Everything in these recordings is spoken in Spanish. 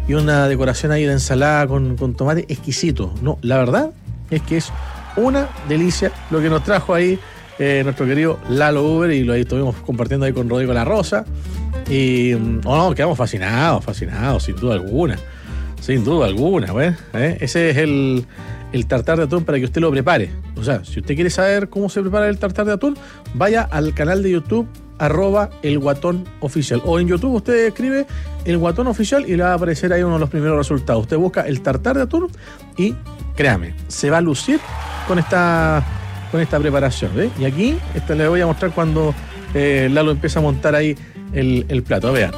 y una decoración ahí de ensalada con tomate exquisito. No, la verdad es que es una delicia lo que nos trajo ahí nuestro querido Lalo Uber, y lo ahí estuvimos compartiendo ahí con Rodrigo La Rosa. Y quedamos fascinados, sin duda alguna. Sin duda alguna, ¿ves? Ese es el tartar de atún para que usted lo prepare. O sea, si usted quiere saber cómo se prepara el tartar de atún, vaya al canal de YouTube @elguatonoficial, o en YouTube usted escribe El Guatón Oficial y le va a aparecer ahí uno de los primeros resultados. Usted busca el tartar de atún y créame, se va a lucir con esta preparación, ¿ves? Y aquí le voy a mostrar cuando Lalo empieza a montar ahí el plato. Vean,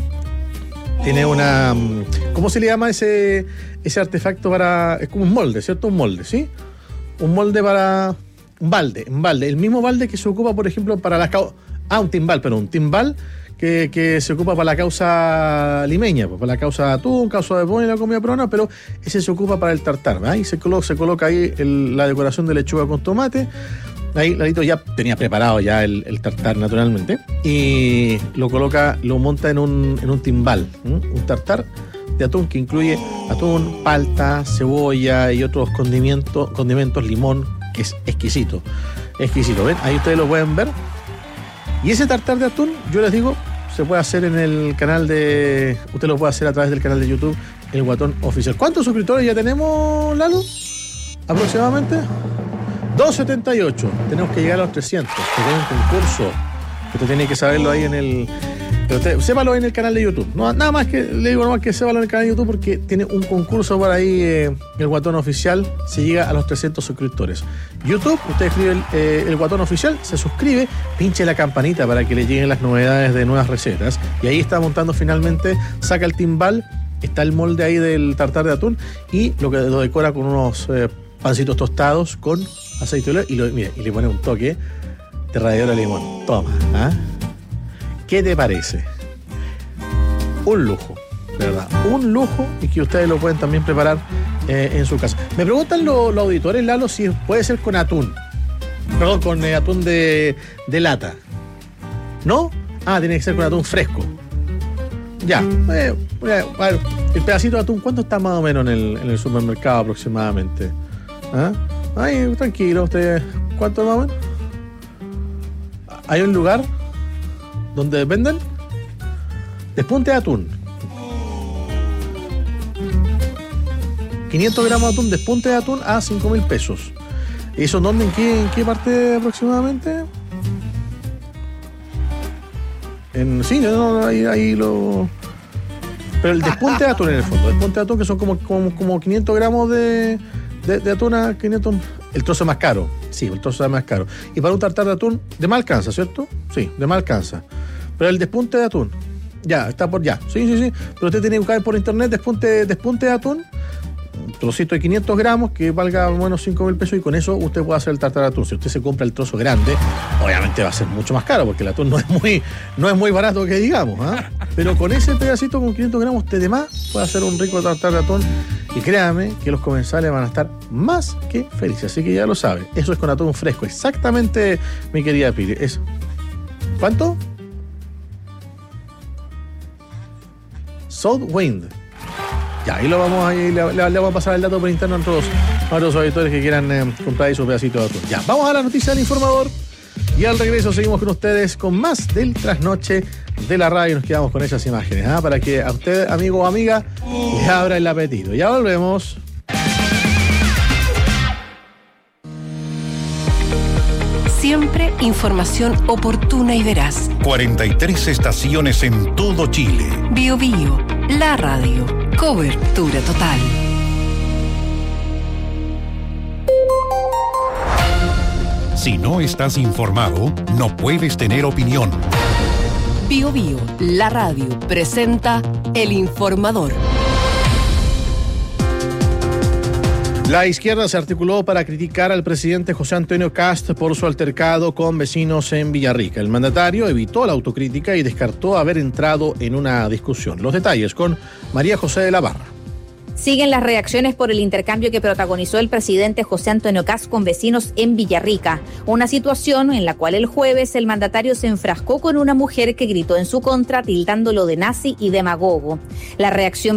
tiene una... ¿Cómo se le llama ese artefacto para...? Es como un molde, ¿cierto? Un molde, ¿sí? Un molde para... Un balde. El mismo balde que se ocupa, por ejemplo, para la causa... un timbal que se ocupa para la causa limeña, pues, para la causa de atún, causa de pollo y la comida peruana, pero ese se ocupa para el tartar, ¿verdad? Y se coloca ahí la decoración de lechuga con tomate. Ahí Lalito ya tenía preparado ya el tartar naturalmente, y lo monta en un timbal, un tartar de atún que incluye atún, palta, cebolla y otros condimentos, limón, que es exquisito, ¿ven? Ahí ustedes lo pueden ver. Y ese tartar de atún, yo les digo, se puede hacer en el canal usted lo puede hacer a través del canal de YouTube El Guatón Oficial. ¿Cuántos suscriptores ya tenemos, Lalo? Aproximadamente 278. Tenemos que llegar a los 300. Porque hay un concurso. Usted tiene que saberlo ahí sépalo en el canal de YouTube. No, nada más que le digo, que sépalo en el canal de YouTube, porque tiene un concurso por ahí, El Guatón Oficial. Se llega a los 300 suscriptores. YouTube, usted escribe el Guatón Oficial, se suscribe, pinche la campanita para que le lleguen las novedades de nuevas recetas. Y ahí está montando finalmente, saca el timbal, está el molde ahí del tartar de atún, y lo decora con unos pancitos tostados con aceite de oliva, y le pone un toque de ralladura de limón. Toma, ¿qué te parece? Un lujo, de verdad, un lujo, y que ustedes lo pueden también preparar en su casa. Me preguntan los auditores, Lalo, si puede ser con atún. Perdón, con atún de lata. ¿No? Tiene que ser con atún fresco. Ya. El pedacito de atún, ¿cuánto está más o menos en el supermercado aproximadamente? Ay, tranquilo, usted. ¿Cuánto más o menos? Hay un lugar donde venden despunte de atún. 500 gramos de atún, despunte de atún a 5.000 pesos. ¿Eso dónde? ¿En qué parte aproximadamente? Ahí lo... Pero el despunte de atún en el fondo. Despunte de atún, que son como 500 gramos de atún a 500... El trozo más caro. Sí, el trozo es más caro. Y para un tartar de atún, de más alcanza, ¿cierto? Sí, de más alcanza. Pero el despunte de atún, ya, está por ya. Sí. Pero usted tiene que buscar por internet despunte de atún, un trocito de 500 gramos que valga menos 5.000 pesos, y con eso usted puede hacer el tartar de atún. Si usted se compra el trozo grande, obviamente va a ser mucho más caro, porque el atún no es muy barato, que digamos, Pero con ese pedacito, con 500 gramos, usted de más puede hacer un rico tartar de atún, y créame que los comensales van a estar más que felices. Así que ya lo sabe, eso es con atún fresco, exactamente, mi querida Pili. Eso. ¿Cuánto? Southwind. Ya, ahí lo vamos le vamos a pasar el dato por interno a los auditores que quieran comprar ahí su pedacito de atún. Ya, vamos a la noticia del informador, y al regreso seguimos con ustedes con más del trasnoche de la radio. Nos quedamos con esas imágenes, para que a usted, amigo o amiga, le abra el apetito. Ya volvemos. Siempre información oportuna y veraz. 43 estaciones en todo Chile. Bio, la radio. Cobertura total. Si no estás informado, no puedes tener opinión. Bio, la radio presenta El Informador. La izquierda se articuló para criticar al presidente José Antonio Kast por su altercado con vecinos en Villarrica. El mandatario evitó la autocrítica y descartó haber entrado en una discusión. Los detalles con María José de la Barra. Siguen las reacciones por el intercambio que protagonizó el presidente José Antonio Kast con vecinos en Villarrica. Una situación en la cual el jueves el mandatario se enfrascó con una mujer que gritó en su contra, tildándolo de nazi y demagogo. La reacción